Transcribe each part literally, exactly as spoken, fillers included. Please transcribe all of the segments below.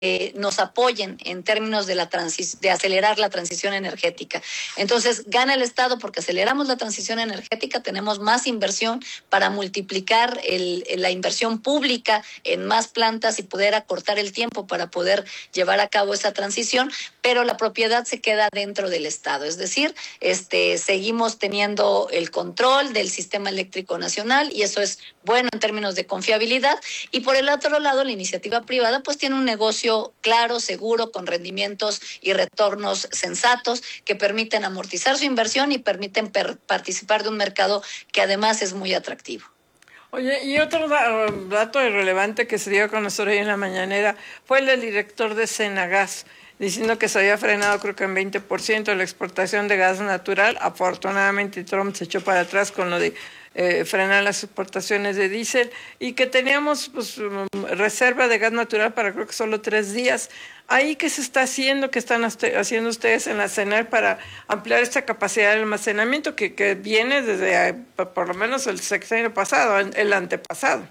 eh, nos apoyen en términos de, la transi- de acelerar la transición energética. Entonces, gana el Estado porque aceleramos la transición energética, tenemos más inversión para multiplicar el, la inversión pública en más plantas y poder acortar el tiempo para poder llevar a cabo esa transición, pero la propiedad se queda dentro del Estado. Es decir, este, seguimos teniendo el control del sistema eléctrico nacional y eso es bueno en términos de confiabilidad. Y por el otro lado, la iniciativa privada pues tiene un negocio claro, seguro, con rendimientos y retornos sensatos que permiten amortizar su inversión y permiten per- participar de un mercado que además es muy atractivo. Oye, y otro da- dato irrelevante que se dio a conocer hoy en la mañanera fue el del director de Senagas, diciendo que se había frenado creo que en veinte por ciento la exportación de gas natural. Afortunadamente Trump se echó para atrás con lo de eh, frenar las exportaciones de diésel y que teníamos pues, reserva de gas natural para creo que solo tres días. ¿Ahí qué se está haciendo? ¿Qué están haciendo ustedes en la CENER para ampliar esta capacidad de almacenamiento que, que viene desde por lo menos el sexenio pasado, el antepasado?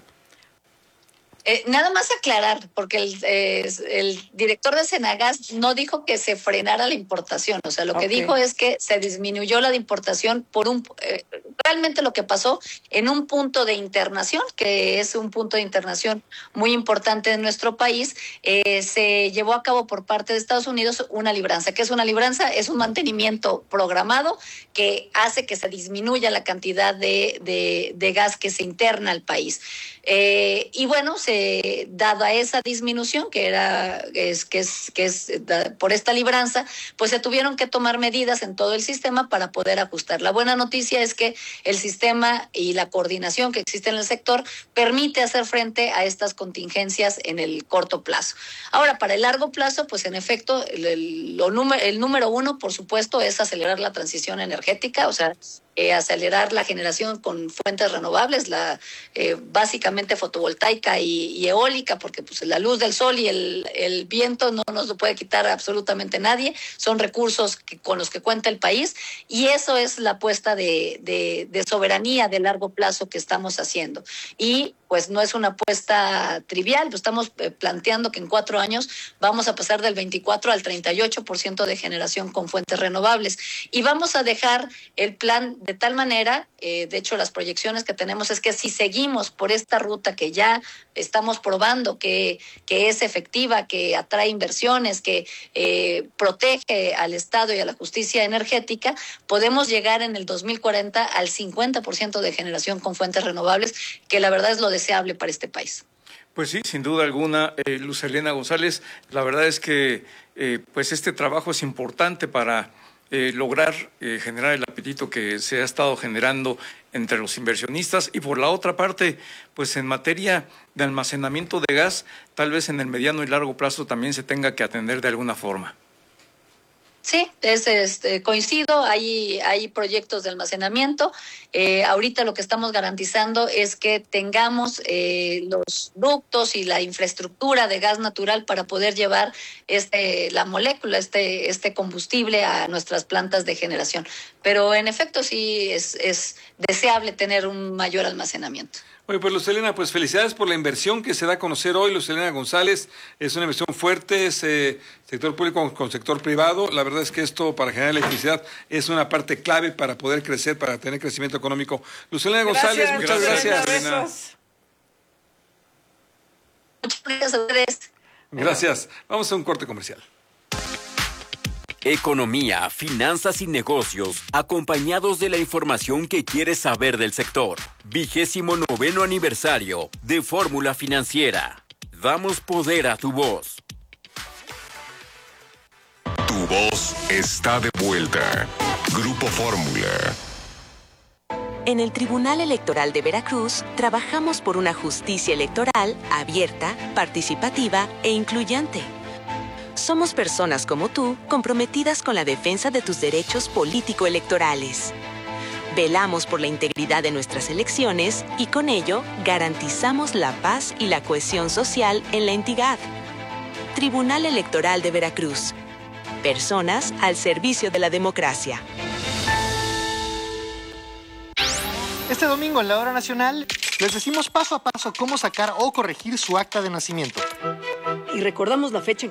Eh, nada más aclarar, porque el, eh, el director de Senagas no dijo que se frenara la importación, o sea, lo que Okay. dijo es que se disminuyó la de importación por un... Eh, realmente lo que pasó en un punto de internación, que es un punto de internación muy importante en nuestro país, eh, se llevó a cabo por parte de Estados Unidos una libranza. ¿Qué es una libranza? Es un mantenimiento programado que hace que se disminuya la cantidad de, de, de gas que se interna al país. Eh, y bueno, se, dada esa disminución que era es, que es, que es da, por esta libranza, pues se tuvieron que tomar medidas en todo el sistema para poder ajustar. La buena noticia es que el sistema y la coordinación que existe en el sector permite hacer frente a estas contingencias en el corto plazo. Ahora, para el largo plazo, pues en efecto, el, el, lo número, el número uno, por supuesto, es acelerar la transición energética, o sea, Eh, acelerar la generación con fuentes renovables, la eh, básicamente fotovoltaica y, y eólica, porque pues la luz del sol y el, el viento no nos lo puede quitar absolutamente nadie, son recursos que, con los que cuenta el país, y eso es la apuesta de, de, de soberanía de largo plazo que estamos haciendo. Y pues no es una apuesta trivial, pues estamos eh, planteando que en cuatro años vamos a pasar del veinticuatro al treinta y ocho por ciento de generación con fuentes renovables, y vamos a dejar el plan de tal manera, eh, de hecho las proyecciones que tenemos es que si seguimos por esta ruta que ya estamos probando que, que es efectiva, que atrae inversiones, que eh, protege al Estado y a la justicia energética, podemos llegar en el dos mil cuarenta al cincuenta por ciento de generación con fuentes renovables, que la verdad es lo deseable para este país. Pues sí, sin duda alguna, eh, Luz Helena González, la verdad es que eh, pues este trabajo es importante para Eh, lograr eh, generar el apetito que se ha estado generando entre los inversionistas, y por la otra parte, pues en materia de almacenamiento de gas, tal vez en el mediano y largo plazo también se tenga que atender de alguna forma. Sí, es, este, coincido, hay, hay proyectos de almacenamiento. Eh, ahorita lo que estamos garantizando es que tengamos eh, los ductos y la infraestructura de gas natural para poder llevar este, la molécula, este, este combustible a nuestras plantas de generación. Pero en efecto sí es, es deseable tener un mayor almacenamiento. Oye, pues Luz Helena, pues felicidades por la inversión que se da a conocer hoy. Luz Helena González, es una inversión fuerte, es eh, sector público con, con sector privado. La verdad es que esto para generar electricidad es una parte clave para poder crecer, para tener crecimiento económico. Luz Helena González, muchas gracias. Gracias. Muchas gracias a ustedes. Gracias. Vamos a un corte comercial. Economía, finanzas y negocios, acompañados de la información que quieres saber del sector. Vigésimo noveno aniversario de Fórmula Financiera. Damos poder a tu voz. Tu voz está de vuelta. Grupo Fórmula. En el Tribunal Electoral de Veracruz, trabajamos por una justicia electoral abierta, participativa e incluyente. Somos personas como tú, comprometidas con la defensa de tus derechos político-electorales. Velamos por la integridad de nuestras elecciones y con ello garantizamos la paz y la cohesión social en la entidad. Tribunal Electoral de Veracruz. Personas al servicio de la democracia. Este domingo en la Hora Nacional les decimos paso a paso cómo sacar o corregir su acta de nacimiento. y recordamos la fecha en